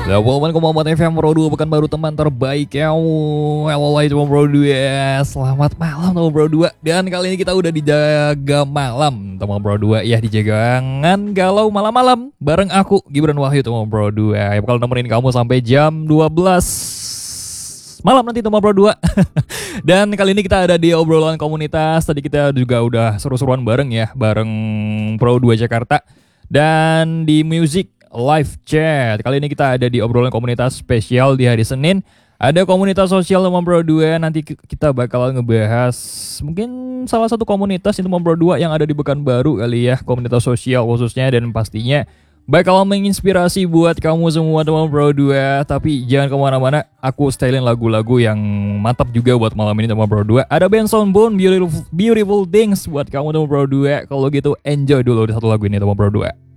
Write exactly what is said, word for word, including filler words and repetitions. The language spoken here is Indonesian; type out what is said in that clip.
Assalamualaikum warahmatullahi wabarakatuh Bro dua, pekan baru teman terbaik ya. Halo teman Bro dua, selamat malam teman Bro dua. Dan kali ini kita udah dijaga malam teman Bro dua. Ya, dijagangan galau malam-malam bareng aku Gibran Wahyu teman Bro dua. Ya bakal nemenin kamu sampai jam dua belas malam nanti teman Bro dua. Dan kali ini kita ada di obrolan komunitas. Tadi kita juga udah seru-seruan bareng ya, bareng Pro dua Jakarta. Dan di music live chat. Kali ini kita ada di obrolan komunitas spesial di hari Senin. Ada komunitas sosial teman Bro dua. Nanti kita bakal ngebahas mungkin salah satu komunitas itu teman Bro dua yang ada di Pekanbaru kali ya, komunitas sosial khususnya, dan pastinya bakal menginspirasi buat kamu semua teman Bro dua. Tapi jangan kemana-mana, aku stylein lagu-lagu yang mantap juga buat malam ini teman Bro dua. Ada band Soundbound, Beautiful, Beautiful Things buat kamu teman Bro dua. Kalau gitu enjoy dulu di satu lagu ini teman Bro dua.